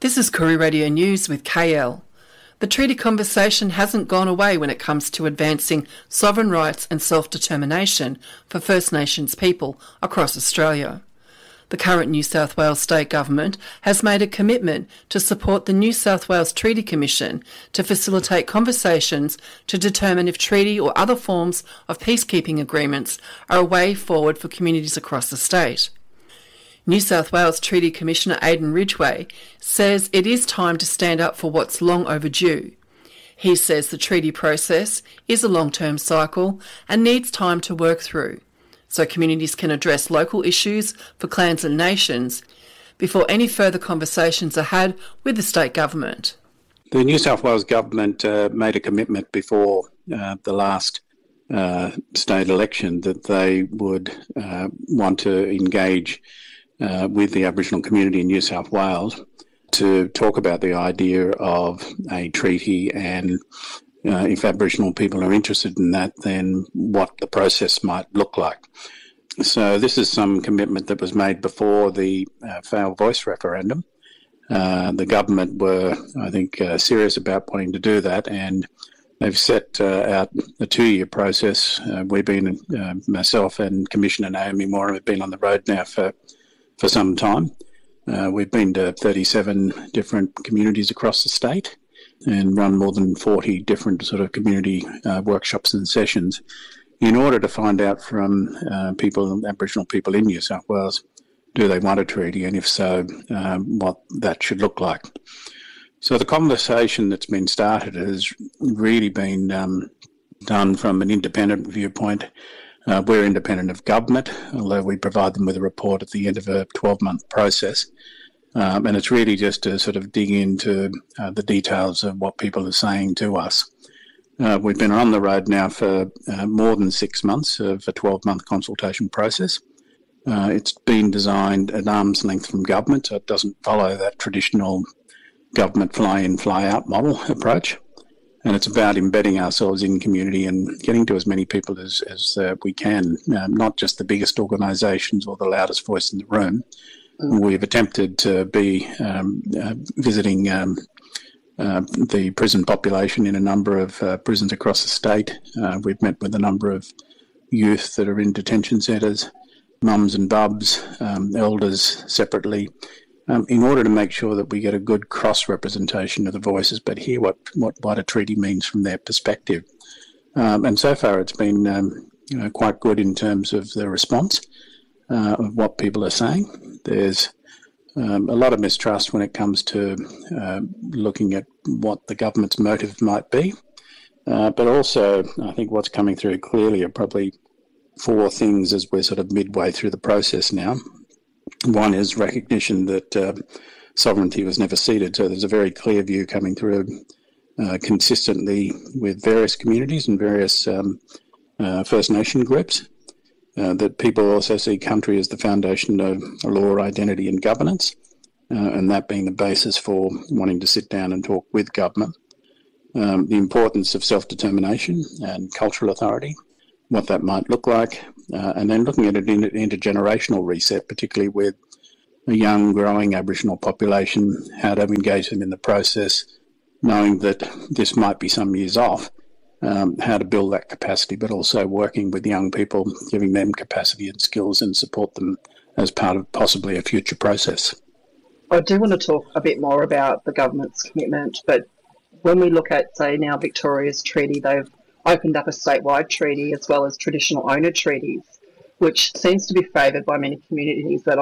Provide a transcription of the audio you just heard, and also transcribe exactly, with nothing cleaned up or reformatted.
This is Koori Radio News with K L. The treaty conversation hasn't gone away when it comes to advancing sovereign rights and self-determination for First Nations people across Australia. The current New South Wales State Government has made a commitment to support the New South Wales Treaty Commission to facilitate conversations to determine if treaty or other forms of peacekeeping agreements are a way forward for communities across the state. New South Wales Treaty Commissioner Aidan Ridgway says it is time to stand up for what's long overdue. He says the treaty process is a long-term cycle and needs time to work through, so communities can address local issues for clans and nations before any further conversations are had with the state government. The New South Wales Government uh, made a commitment before uh, the last uh, state election that they would uh, want to engage Uh, with the Aboriginal community in New South Wales to talk about the idea of a treaty, and uh, if Aboriginal people are interested in that, then what the process might look like. So this is some commitment that was made before the uh, failed voice referendum. Uh, the government were, I think, uh, serious about wanting to do that, and they've set uh, out a two-year process. Uh, we've been, uh, myself and Commissioner Naomi Moore have been on the road now for for some time. Uh, we've been to thirty-seven different communities across the state and run more than forty different sort of community uh, workshops and sessions in order to find out from uh, people, Aboriginal people in New South Wales, do they want a treaty, and if so, um, what that should look like. So the conversation that's been started has really been um, done from an independent viewpoint. Uh, we're independent of government, although we provide them with a report at the end of a twelve-month process. Um, and it's really just to sort of dig into uh, the details of what people are saying to us. Uh, we've been on the road now for uh, more than six months of a twelve-month consultation process. Uh, it's been designed at arm's length from government, so it doesn't follow that traditional government fly-in, fly-out model approach. And it's about embedding ourselves in community and getting to as many people as, as uh, we can, um, not just the biggest organisations or the loudest voice in the room. Mm. We've attempted to be um, uh, visiting um, uh, the prison population in a number of uh, prisons across the state. Uh, we've met with a number of youth that are in detention centres, mums and bubs, um, elders separately, Um, in order to make sure that we get a good cross-representation of the voices, but hear what, what, what a treaty means from their perspective. Um, and so far it's been um, you know, quite good in terms of the response uh, of what people are saying. There's um, a lot of mistrust when it comes to uh, looking at what the government's motive might be. Uh, but also, I think what's coming through clearly are probably four things as we're sort of midway through the process now. One is recognition that uh, sovereignty was never ceded, so there's a very clear view coming through uh, consistently with various communities and various um, uh, First Nation groups, uh, that people also see country as the foundation of law, identity and governance, uh, and that being the basis for wanting to sit down and talk with government. Um, the importance of self-determination and cultural authority, what that might look like, uh, and then looking at an intergenerational reset, particularly with a young, growing Aboriginal population, how to engage them in the process, knowing that this might be some years off, um, how to build that capacity, but also working with young people, giving them capacity and skills and support them as part of possibly a future process. I do want to talk a bit more about the government's commitment, but when we look at, say, now Victoria's treaty, they've opened up a statewide treaty as well as traditional owner treaties, which seems to be favoured by many communities that